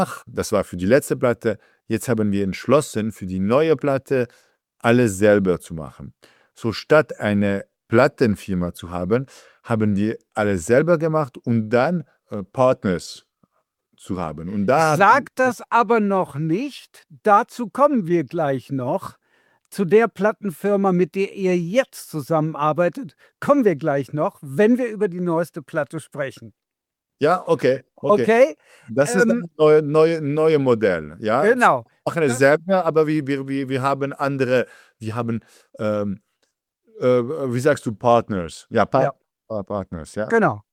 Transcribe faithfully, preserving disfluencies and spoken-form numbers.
Das war für die letzte Platte. Jetzt haben wir entschlossen, für die neue Platte alles selber zu machen. So statt eine Plattenfirma zu haben, haben wir alles selber gemacht und dann äh, Partners zu haben. Und da Sag das aber noch nicht. Dazu kommen wir gleich noch. Zu der Plattenfirma, mit der ihr jetzt zusammenarbeitet, kommen wir gleich noch, wenn wir über die neueste Platte sprechen. Ja, okay, okay. Okay? Das ist Ähm, das neue, neue, neue Modell. Ja? genau. Wir machen es selber, aber wir, wir, wir, wir haben andere, wir haben, ähm, äh, wie sagst du, Partners. Ja, pa Ja, Partners, ja. genau.